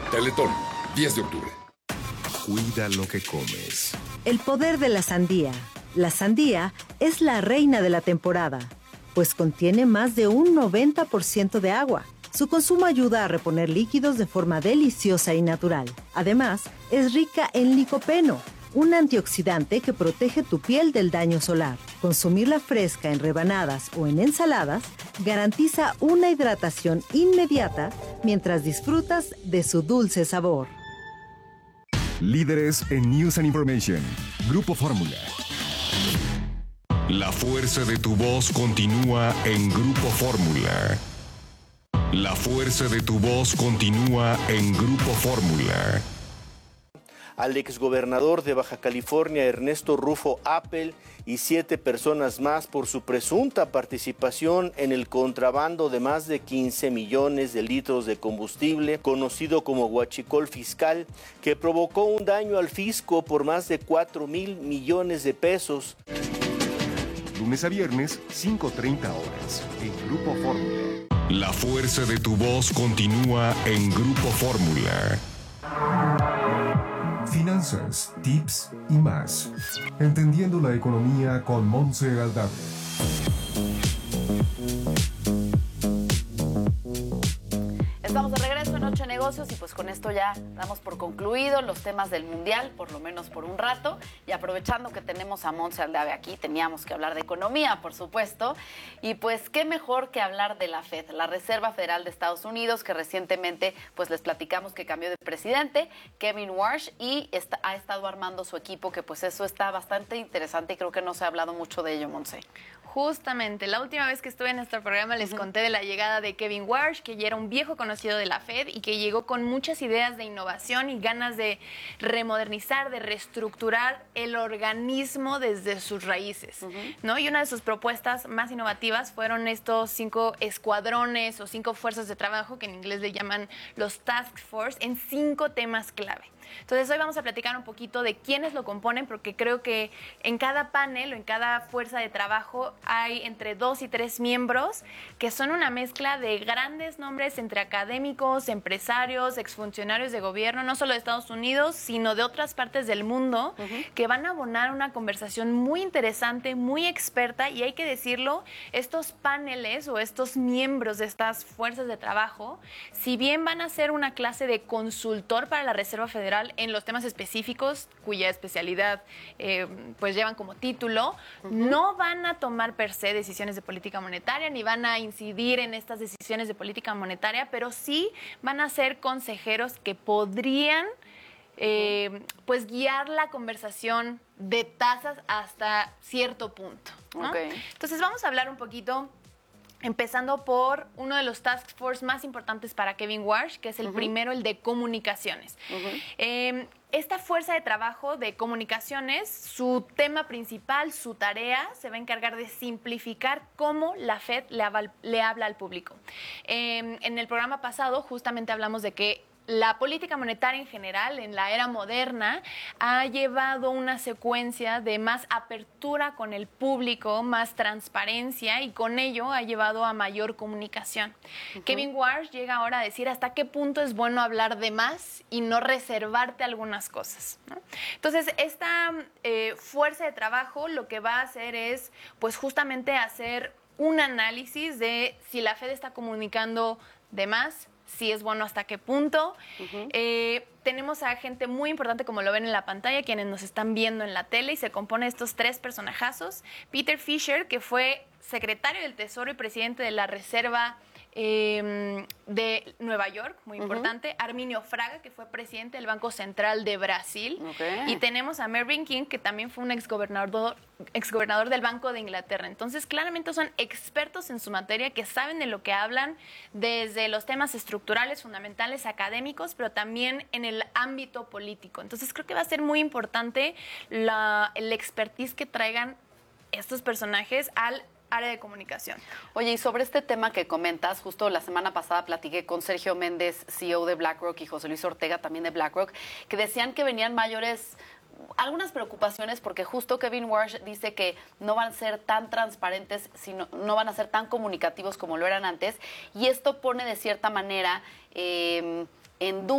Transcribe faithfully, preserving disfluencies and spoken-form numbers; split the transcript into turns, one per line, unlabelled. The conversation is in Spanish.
Teletón, diez de octubre.
Cuida lo que comes.
El poder de la sandía. La sandía es la reina de la temporada, pues contiene más de un noventa por ciento de agua. Su consumo ayuda a reponer líquidos de forma deliciosa y natural. Además, es rica en licopeno, un antioxidante que protege tu piel del daño solar. Consumirla fresca en rebanadas o en ensaladas garantiza una hidratación inmediata mientras disfrutas de su dulce sabor.
Líderes en News and Information. Grupo Fórmula.
La fuerza de tu voz continúa en Grupo Fórmula. La fuerza de tu voz continúa en Grupo Fórmula.
Al exgobernador de Baja California, Ernesto Rufo Appel, y siete personas más por su presunta participación en el contrabando de más de quince millones de litros de combustible, conocido como huachicol fiscal, que provocó un daño al fisco por más de cuatro mil millones de pesos.
Lunes a viernes, cinco treinta horas, en Grupo Fórmula.
La fuerza de tu voz continúa en Grupo Fórmula.
Finanzas, tips y más. Entendiendo la economía con Montse Aldave.
Estamos de regreso en Ocho Negocios y pues con esto ya damos por concluido los temas del Mundial, por lo menos por un rato. Y aprovechando que tenemos a Montse Aldave aquí, teníamos que hablar de economía, por supuesto. Y pues qué mejor que hablar de la Fed, la Reserva Federal de Estados Unidos, que recientemente pues les platicamos que cambió de presidente, Kevin Warsh, y está, ha estado armando su equipo, que pues eso está bastante interesante y creo que no se ha hablado mucho de ello, Montse.
Justamente, la última vez que estuve en este programa les uh-huh. conté de la llegada de Kevin Warsh, que ya era un viejo conocido de la Fed y que llegó con muchas ideas de innovación y ganas de remodernizar, de reestructurar el organismo desde sus raíces, uh-huh. ¿no? Y una de sus propuestas más innovativas fueron estos cinco escuadrones o cinco fuerzas de trabajo, que en inglés le llaman los Task Force, en cinco temas clave. Entonces hoy vamos a platicar un poquito de quiénes lo componen, porque creo que en cada panel o en cada fuerza de trabajo hay entre dos y tres miembros que son una mezcla de grandes nombres entre académicos, empresarios, exfuncionarios de gobierno, no solo de Estados Unidos, sino de otras partes del mundo, uh-huh. que van a abonar una conversación muy interesante, muy experta, y hay que decirlo, estos paneles o estos miembros de estas fuerzas de trabajo, si bien van a ser una clase de consultor para la Reserva Federal en los temas específicos cuya especialidad eh, pues llevan como título, uh-huh. no van a tomar per se decisiones de política monetaria ni van a incidir en estas decisiones de política monetaria, pero sí van a ser consejeros que podrían eh, uh-huh. pues guiar la conversación de tasas hasta cierto punto, ¿no? Okay. Entonces vamos a hablar un poquito, empezando por uno de los task force más importantes para Kevin Warsh, que es el uh-huh. primero, el de comunicaciones. Uh-huh. Eh, esta fuerza de trabajo de comunicaciones, su tema principal, su tarea, se va a encargar de simplificar cómo la Fed le, habla, le habla al público. Eh, en el programa pasado justamente hablamos de que la política monetaria en general, en la era moderna, ha llevado una secuencia de más apertura con el público, más transparencia, y con ello ha llevado a mayor comunicación. Uh-huh. Kevin Warsh llega ahora a decir hasta qué punto es bueno hablar de más y no reservarte algunas cosas, ¿no? Entonces, esta eh, fuerza de trabajo lo que va a hacer es, pues justamente hacer un análisis de si la Fed está comunicando de más, si es bueno hasta qué punto. Uh-huh. Eh, tenemos a gente muy importante, como lo ven en la pantalla, quienes nos están viendo en la tele, y se compone de estos tres personajazos. Peter Fisher, que fue secretario del Tesoro y presidente de la Reserva eh, de Nueva York, muy uh-huh. importante. Arminio Fraga, que fue presidente del Banco Central de Brasil. Okay. Y tenemos a Mervyn King, que también fue un exgobernador, exgobernador del Banco de Inglaterra. Entonces, claramente son expertos en su materia, que saben de lo que hablan desde los temas estructurales, fundamentales, académicos, pero también en el ámbito político. Entonces, creo que va a ser muy importante la, el expertise que traigan estos personajes al área de comunicación.
Oye, y sobre este tema que comentas, justo la semana pasada platiqué con Sergio Méndez, C E O de BlackRock, y José Luis Ortega, también de BlackRock, que decían que venían mayores, algunas preocupaciones, porque justo Kevin Warsh dice que no van a ser tan transparentes, sino no van a ser tan comunicativos como lo eran antes, y esto pone de cierta manera eh, en duda